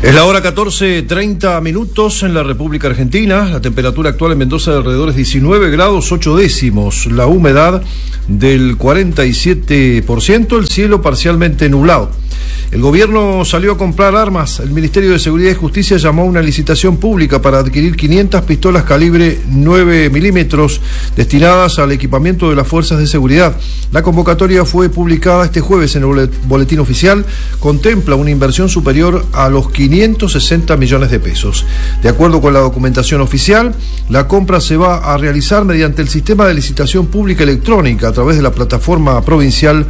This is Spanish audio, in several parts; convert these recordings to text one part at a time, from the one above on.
Es la hora 14:30 en la República Argentina. La temperatura actual en Mendoza de alrededor es 19 grados 8 décimos. La humedad del 47%. El cielo parcialmente nublado. El gobierno salió a comprar armas. El Ministerio de Seguridad y Justicia llamó a una licitación pública para adquirir 500 pistolas calibre 9 milímetros destinadas al equipamiento de las fuerzas de seguridad. La convocatoria fue publicada este jueves en el boletín oficial. Contempla una inversión superior a los 560 millones de pesos. De acuerdo con la documentación oficial, la compra se va a realizar mediante el sistema de licitación pública electrónica a través de la plataforma provincial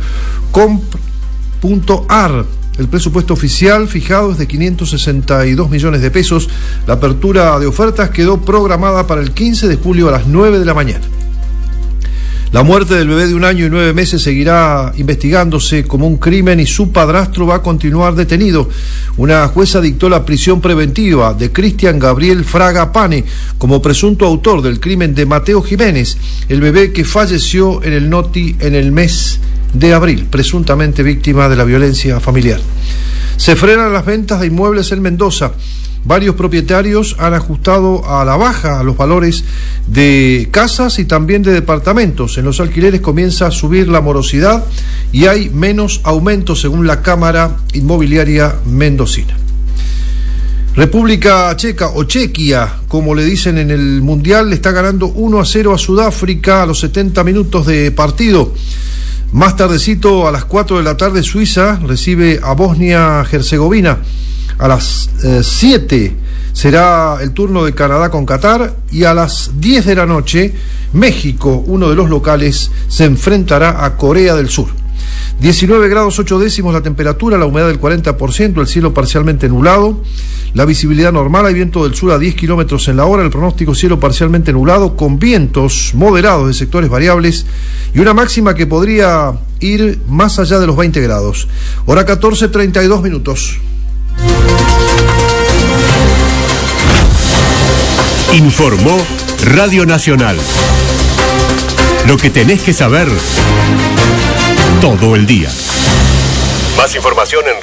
comp.ar. El presupuesto oficial fijado es de 562 millones de pesos. La apertura de ofertas quedó programada para el 15 de julio a las 9 de la mañana. La muerte del bebé de 1 año y 9 meses seguirá investigándose como un crimen y su padrastro va a continuar detenido. Una jueza dictó la prisión preventiva de Cristian Gabriel Fraga Pane como presunto autor del crimen de Mateo Jiménez, el bebé que falleció en el Noti en el mes de abril, presuntamente víctima de la violencia familiar. Se frenan las ventas de inmuebles en Mendoza. Varios propietarios han ajustado a la baja a los valores de casas y también de departamentos. En los alquileres comienza a subir la morosidad y hay menos aumento según la Cámara Inmobiliaria Mendocina. República Checa, o Chequia, como le dicen en el Mundial, le está ganando 1-0 a Sudáfrica a los 70 minutos de partido. Más tardecito, a las 4 de la tarde, Suiza recibe a Bosnia-Herzegovina. A las 7 será el turno de Canadá con Qatar y a las 10 de la noche, México, uno de los locales, se enfrentará a Corea del Sur. 19 grados 8 décimos la temperatura, la humedad del 40%, el cielo parcialmente nublado, la visibilidad normal, hay viento del sur a 10 kilómetros en la hora, el pronóstico cielo parcialmente nublado con vientos moderados de sectores variables y una máxima que podría ir más allá de los 20 grados. Hora 14:32. Informó Radio Nacional. Lo que tenés que saber todo el día. Más información en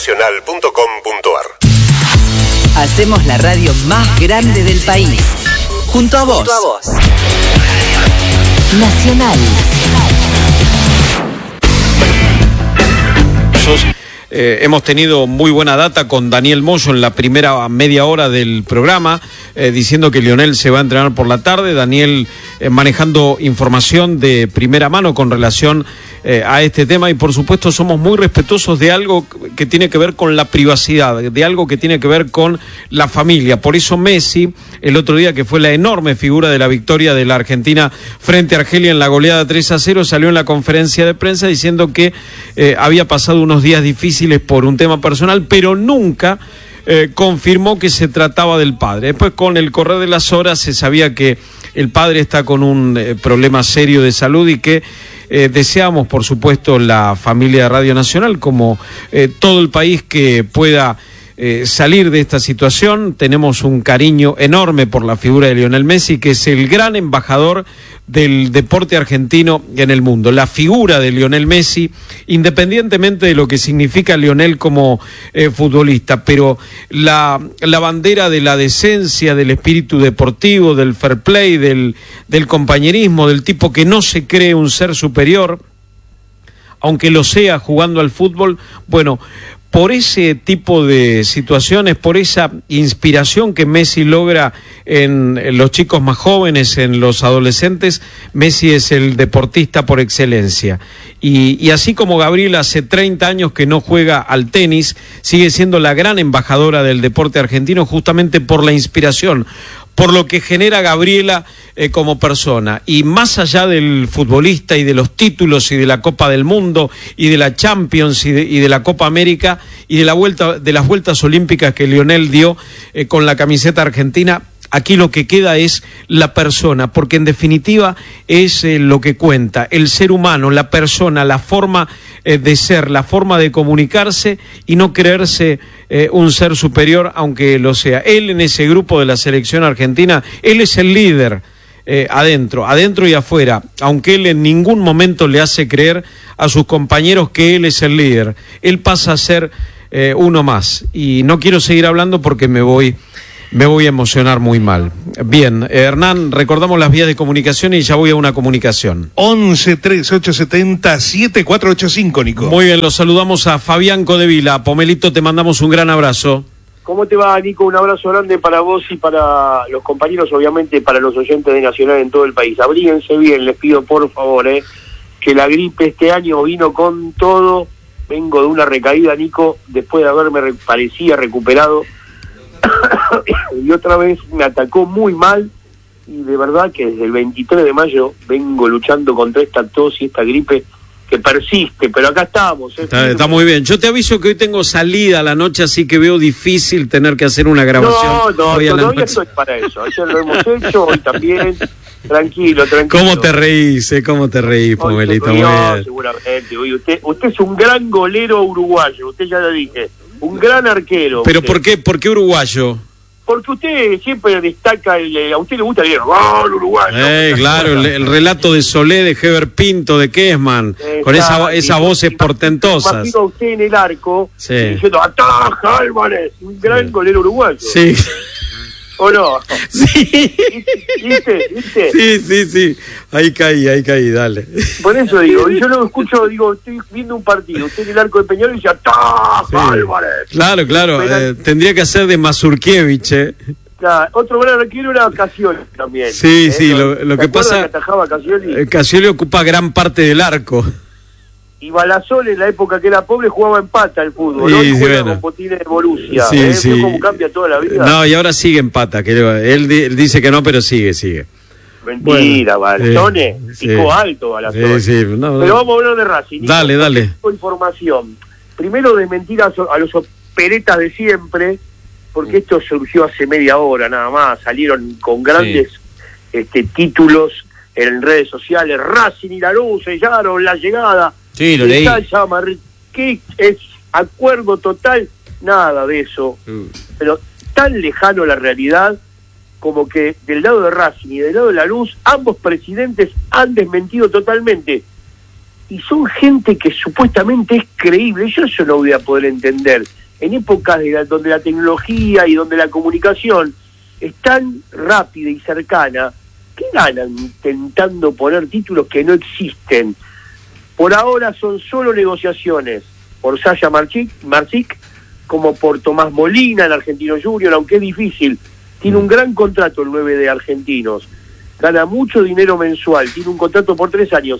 radionacional.com.ar. Hacemos la radio más grande del país. Junto a vos. Nacional. Hemos tenido muy buena data con Daniel Moyo en la primera media hora del programa, diciendo que Lionel se va a entrenar por la tarde. Daniel manejando información de primera mano con relación a este tema, y por supuesto somos muy respetuosos de algo que tiene que ver con la privacidad, de algo que tiene que ver con la familia. Por eso Messi, el otro día, que fue la enorme figura de la victoria de la Argentina frente a Argelia en la goleada 3-0, salió en la conferencia de prensa diciendo que había pasado unos días difíciles por un tema personal, pero nunca confirmó que se trataba del padre. Después, con el correr de las horas, se sabía que el padre está con un problema serio de salud y que deseamos, por supuesto, la familia de Radio Nacional, como todo el país, que pueda salir de esta situación. Tenemos un cariño enorme por la figura de Lionel Messi, que es el gran embajador del deporte argentino en el mundo. La figura de Lionel Messi, independientemente de lo que significa Lionel como futbolista, pero la bandera de la decencia, del espíritu deportivo, del fair play, del compañerismo, del tipo que no se cree un ser superior, aunque lo sea jugando al fútbol. Bueno, por ese tipo de situaciones, por esa inspiración que Messi logra en los chicos más jóvenes, en los adolescentes, Messi es el deportista por excelencia. Y así como Gabriela hace 30 años que no juega al tenis, sigue siendo la gran embajadora del deporte argentino, justamente por la inspiración, por lo que genera Gabriela como persona. Y más allá del futbolista y de los títulos y de la Copa del Mundo y de la Champions y de la Copa América y de las vueltas olímpicas que Lionel dio con la camiseta argentina, aquí lo que queda es la persona, porque en definitiva es lo que cuenta, el ser humano, la persona, la forma de ser, la forma de comunicarse y no creerse un ser superior, aunque lo sea. Él, en ese grupo de la selección argentina, él es el líder adentro y afuera, aunque él en ningún momento le hace creer a sus compañeros que él es el líder. Él pasa a ser uno más. Y no quiero seguir hablando porque me voy a emocionar muy mal. Bien, Hernán, recordamos las vías de comunicación y ya voy a una comunicación. 11-3870-7485, Nico. Muy bien, los saludamos a Fabián Codevila. Pomelito, te mandamos un gran abrazo. ¿Cómo te va, Nico? Un abrazo grande para vos y para los compañeros, obviamente para los oyentes de Nacional en todo el país. Abríguense bien, les pido por favor, que la gripe este año vino con todo. Vengo de una recaída, Nico, después de haberme parecía recuperado. Y otra vez me atacó muy mal, y de verdad que desde el 23 de mayo vengo luchando contra esta tos y esta gripe que persiste, pero acá estamos. Está muy bien. Yo te aviso que hoy tengo salida a la noche, así que veo difícil tener que hacer una grabación. No, todavía estoy para eso. Ayer lo hemos hecho, hoy también. Tranquilo. ¿Cómo te reís, Pomelito? Seguramente. Oye, usted es un gran golero uruguayo, usted ya lo dije. Un gran arquero. ¿Pero usted. por qué uruguayo? Porque usted siempre destaca, a usted le gusta el gol uruguayo. Claro, el relato de Solé, de Heber Pinto, de Kessman, con esas voces portentosas. Imagino a usted en el arco, diciendo, ¡ataja Álvarez! Un gran golero uruguayo. Sí. ¿O no? Sí. ¿Viste? Sí. Ahí caí, dale. Por eso digo, y yo lo escucho, estoy viendo un partido, usted en el arco de Peñarol y dice, ¡ataja Álvarez! Claro, tendría que hacer de Mazurkiewicz, Claro, otro gran arquero era Cassioli también. Sí, lo que pasa, que atajaba Cassioli? Cassioli ocupa gran parte del arco. Y Balasol, en la época que era pobre, jugaba en pata el fútbol. Hoy juega con botines de Borussia. Sí. ¿Cómo cambia toda la vida? No, y ahora sigue en pata. Él dice que no, pero sigue. Mentira, Balasone. Pico alto, Balasone. Pero vamos a hablar de Racing. Dale. Información. Primero, desmentir a los operetas de siempre, porque esto surgió hace media hora nada más. Salieron con grandes títulos en redes sociales. Racing y Lanús sellaron la llegada. Sí, lo leí. ¿Qué es acuerdo total? Nada de eso. Pero tan lejano la realidad como que del lado de Racing y del lado de Lanús, ambos presidentes han desmentido totalmente. Y son gente que supuestamente es creíble. Yo eso no voy a poder entender. En épocas donde la tecnología y donde la comunicación es tan rápida y cercana, ¿qué ganan intentando poner títulos que no existen? Por ahora son solo negociaciones por Sasha Marcic como por Tomás Molina, el Argentino Junior, aunque es difícil. Tiene un gran contrato el 9 de Argentinos, gana mucho dinero mensual, tiene un contrato por 3 años,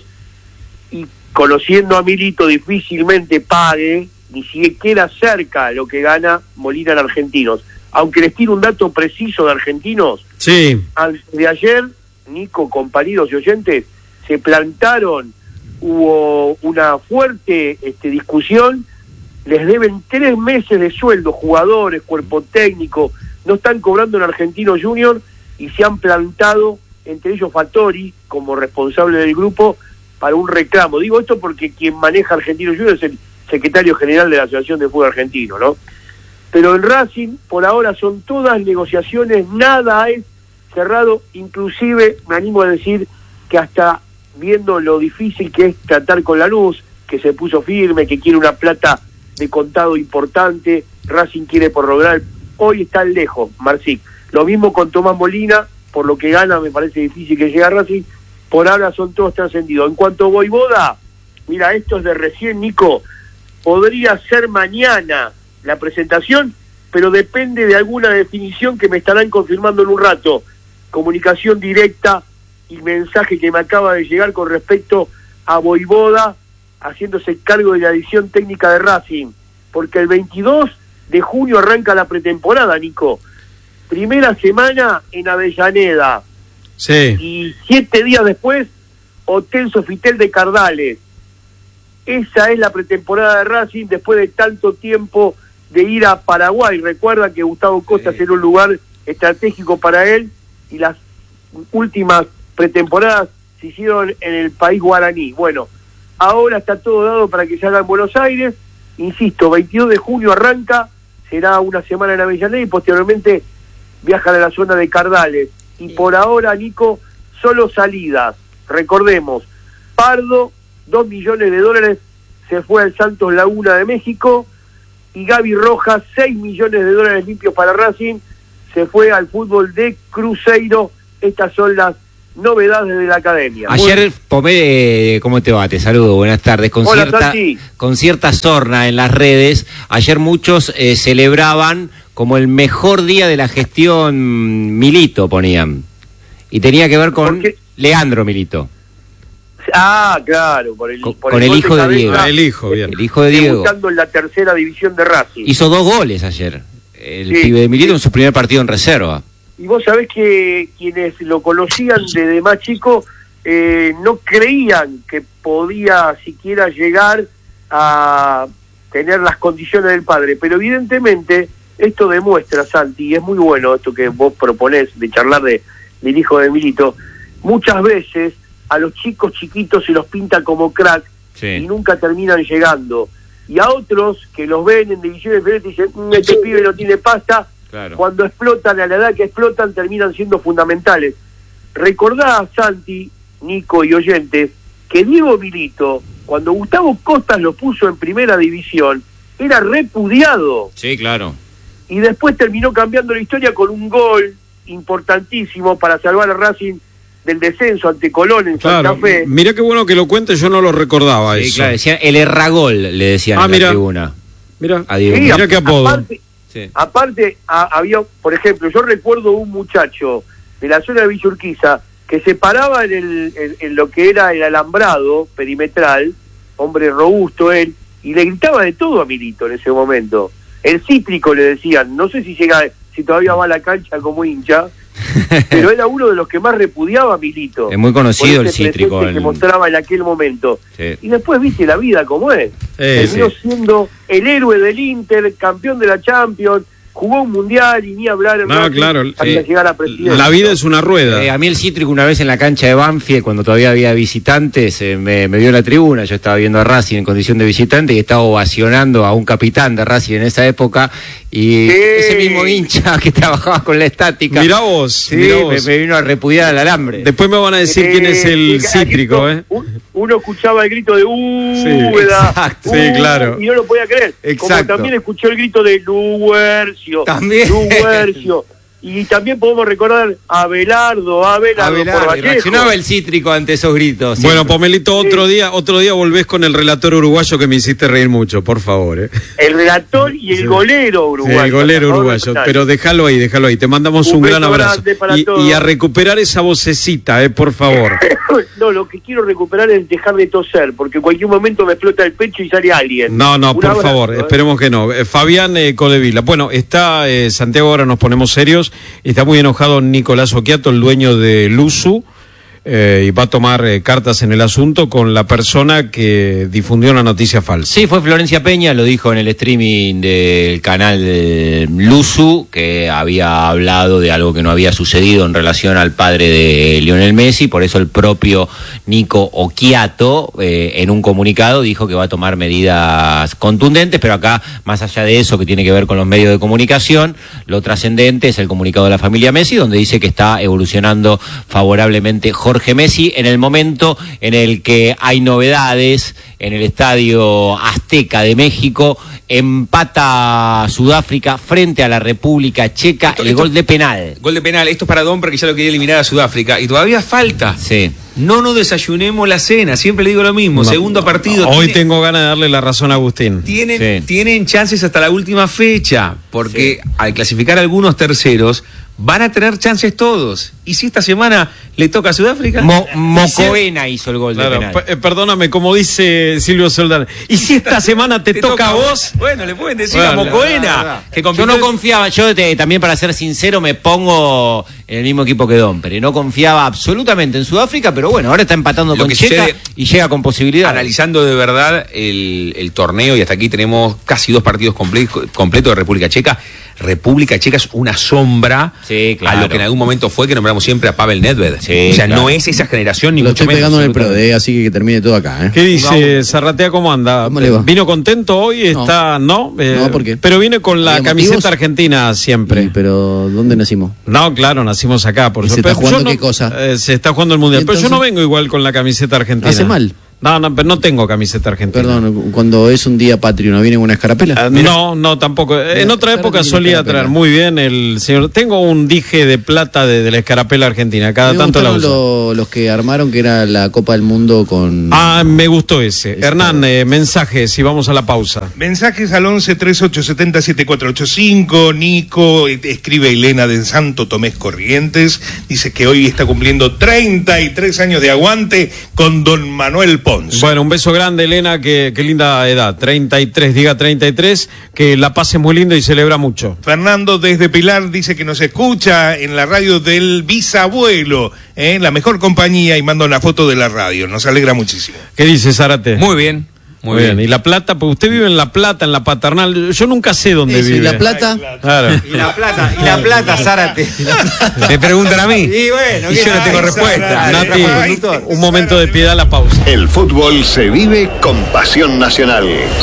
y conociendo a Milito difícilmente pague ni siquiera cerca lo que gana Molina en Argentinos. Aunque les tiro un dato preciso de Argentinos, antes de ayer, Nico, compañeros y oyentes, se plantaron, hubo una fuerte discusión, les deben 3 meses de sueldo, jugadores, cuerpo técnico, no están cobrando en Argentino Junior, y se han plantado, entre ellos Fattori, como responsable del grupo, para un reclamo. Digo esto porque quien maneja Argentino Junior es el secretario general de la Asociación de Fútbol Argentino, ¿no? Pero en Racing, por ahora, son todas negociaciones, nada es cerrado, inclusive me animo a decir que hasta viendo lo difícil que es tratar con Lanús, que se puso firme, que quiere una plata de contado importante, Racing quiere prorrogar, hoy está lejos Marcic. Lo mismo con Tomás Molina, por lo que gana me parece difícil que llegue a Racing, por ahora son todos trascendidos. En cuanto a Voivoda, mira, esto es de recién, Nico, podría ser mañana la presentación, pero depende de alguna definición que me estarán confirmando en un rato. Comunicación directa y mensaje que me acaba de llegar con respecto a Voivoda haciéndose cargo de la edición técnica de Racing, porque el 22 de junio arranca la pretemporada, Nico. Primera semana en Avellaneda. Y 7 días después, Hotel Sofitel de Cardales. Esa es la pretemporada de Racing después de tanto tiempo de ir a Paraguay. Recuerda que Gustavo Costa era un lugar estratégico para él, y las últimas pretemporadas se hicieron en el país guaraní. Bueno, ahora está todo dado para que se haga en Buenos Aires. Insisto, 22 de junio arranca, será una semana en Avellaneda y posteriormente viajan a la zona de Cardales. Y por ahora, Nico, solo salidas. Recordemos, Pardo, $2 millones, se fue al Santos Laguna de México. y Gaby Rojas, 6 millones de dólares limpios para Racing, se fue al fútbol de Cruzeiro. Estas son las novedades de la academia. Ayer, Pomé, ¿cómo te va? Te saludo, buenas tardes. Hola, Santi. Con cierta sorna en las redes, ayer muchos celebraban como el mejor día de la gestión Milito, ponían. Y tenía que ver con Leandro Milito. Ah, claro, por el hijo de Diego. El hijo, bien. El hijo de Diego. Debutando en la tercera división de Racing. Hizo 2 goles ayer. El pibe de Milito en su primer partido en reserva. Y vos sabés que quienes lo conocían desde más chico no creían que podía siquiera llegar a tener las condiciones del padre. Pero evidentemente esto demuestra, Santi, y es muy bueno esto que vos proponés de charlar del hijo de Milito. Muchas veces a los chicos chiquitos se los pinta como crack y nunca terminan llegando. Y a otros que los ven en divisiones diferentes dicen, este pibe no tiene pasta. Claro. Cuando explotan, a la edad que explotan, terminan siendo fundamentales. Recordá, Santi, Nico y oyentes, que Diego Milito, cuando Gustavo Costas lo puso en primera división, era repudiado. Sí, claro. Y después terminó cambiando la historia con un gol importantísimo para salvar a Racing del descenso ante Colón en Santa Fe. Mirá qué bueno que lo cuente, yo no lo recordaba. Sí, eso. Claro, decían el erragol, le decían en la tribuna. Mira, mira qué apodo. Aparte, había, por ejemplo, yo recuerdo un muchacho de la zona de Villa Urquiza que se paraba en lo que era el alambrado perimetral, hombre robusto él, y le gritaba de todo a Milito en ese momento. El cítrico le decían, no sé si todavía va a la cancha como hincha, pero era uno de los que más repudiaba a Milito. Es muy conocido el cítrico. Que mostraba en aquel momento. Sí. Y después viste la vida como es. Terminó siendo el héroe del Inter, campeón de la Champions, jugó un mundial y ni hablar en hasta llegar a presidente. La vida es una rueda. A mí el cítrico una vez en la cancha de Banfield, cuando todavía había visitantes, me vio en la tribuna, yo estaba viendo a Racing en condición de visitante y estaba ovacionando a un capitán de Racing en esa época, y ese mismo hincha que trabajaba con la estática. Mirá vos. Me vino a repudiar al alambre. Después me van a decir quién es el cítrico, Uno escuchaba el grito de sí, claro. Y no lo podía creer. Exacto. Como también escuchó el grito de Luguercio. También. Luguercio. Y también podemos recordar a Abelardo reaccionaba el cítrico ante esos gritos. Bueno, Pomelito, otro día volvés con el relator uruguayo que me hiciste reír mucho, por favor. El relator y el golero uruguayo. El golero uruguayo, pero déjalo ahí. Te mandamos un gran abrazo. Y a recuperar esa vocecita, por favor. No, lo que quiero recuperar es dejar de toser, porque en cualquier momento me explota el pecho y sale alguien. No, por favor, esperemos que no. Fabián Codevila. Bueno, está Santiago, ahora nos ponemos serios. Está muy enojado Nicolás Occhiato, el dueño de Luzu, y va a tomar cartas en el asunto con la persona que difundió una noticia falsa. Sí, fue Florencia Peña, lo dijo en el streaming del canal de Luzu, que había hablado de algo que no había sucedido en relación al padre de Lionel Messi. Por eso el propio Nico Occhiato, en un comunicado, dijo que va a tomar medidas contundentes, pero acá, más allá de eso que tiene que ver con los medios de comunicación, lo trascendente es el comunicado de la familia Messi, donde dice que está evolucionando favorablemente Jorge Messi en el momento en el que hay novedades en el Estadio Azteca de México. Empata Sudáfrica frente a la República Checa, gol de penal. Gol de penal, esto es para Don, porque ya lo quería eliminar a Sudáfrica, y todavía falta. Sí. No nos desayunemos la cena, siempre le digo lo mismo, segundo partido. Hoy tengo ganas de darle la razón a Agustín. Tienen chances hasta la última fecha, porque al clasificar algunos terceros, van a tener chances todos. Y si esta semana le toca a Sudáfrica... Mocoena hizo el gol de penal. Perdóname, como dice Silvio Soldán. ¿Y si esta semana te toca a vos? Bueno, le pueden decir a Mocoena. Yo no confiaba, también para ser sincero me pongo en el mismo equipo que Don, pero no confiaba absolutamente en Sudáfrica, pero bueno, ahora está empatando con Checa y llega con posibilidad. Analizando de verdad el torneo, y hasta aquí tenemos casi 2 partidos completos de República Checa. República Checa es una sombra a lo que en algún momento fue, que nombramos siempre a Pavel Nedved. No es esa generación ni lo mucho estoy menos. Pegando en el PRODE, así que termine todo acá. ¿Qué dice Zarratea? ¿Cómo anda? ¿Cómo le va? ¿Vino contento hoy? Está, ¿no? ¿por qué? Pero viene con la camiseta argentina siempre. Sí, pero ¿dónde nacimos? No, claro, nacimos acá. Por ¿Se está jugando qué cosa? Se está jugando el Mundial. Entonces, pero yo no vengo igual con la camiseta argentina. Hace mal. No, pero no tengo camiseta argentina. Perdón, cuando es un día patrio, ¿no viene una escarapela? No, tampoco. En otra época solía traer muy bien el señor. Tengo un dije de plata de la escarapela argentina, cada tanto la uso. Los que armaron, que era la Copa del Mundo con... Me gustó ese. Hernán, mensajes y vamos a la pausa. Mensajes al 11 3870 7485. Nico, escribe Elena de Santo Tomé Corrientes, dice que hoy está cumpliendo 33 años de aguante con don Manuel Ponce. Bueno, un beso grande, Elena, qué linda edad, 33, diga 33, que la pase muy lindo y celebra mucho. Fernando desde Pilar dice que nos escucha en la radio del bisabuelo, la mejor compañía, y manda una foto de la radio, nos alegra muchísimo. ¿Qué dice Zárate? Muy bien. Muy bien. ¿Y La Plata? Pues usted vive en La Plata, en la Paternal. Yo nunca sé dónde vive. ¿Y La Plata? Claro. ¿Y La Plata, Zárate? Me preguntan a mí. Y bueno, y yo no tengo respuesta. Nati, un momento de piedad, la pausa. El fútbol se vive con pasión nacional.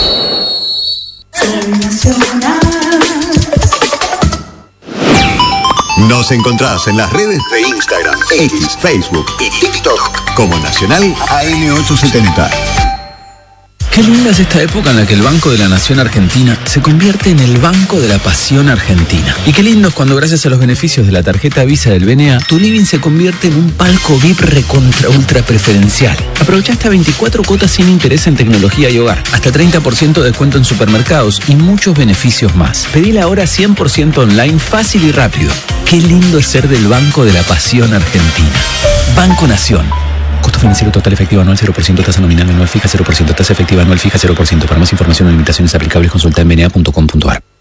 Nos encontrás en las redes de Instagram, X, Facebook y TikTok como Nacional AM870. Qué linda es esta época en la que el Banco de la Nación Argentina se convierte en el Banco de la Pasión Argentina. Y qué lindo es cuando, gracias a los beneficios de la tarjeta Visa del BNA, tu living se convierte en un palco VIP recontra ultra preferencial. Aprovecha hasta 24 cuotas sin interés en tecnología y hogar, hasta 30% de descuento en supermercados y muchos beneficios más. Pedila ahora 100% online, fácil y rápido. Qué lindo es ser del Banco de la Pasión Argentina. Banco Nación. Costo financiero total efectivo anual 0%, tasa nominal anual fija 0%, tasa efectiva anual fija 0%. Para más información o limitaciones aplicables, consulta en bna.com.ar.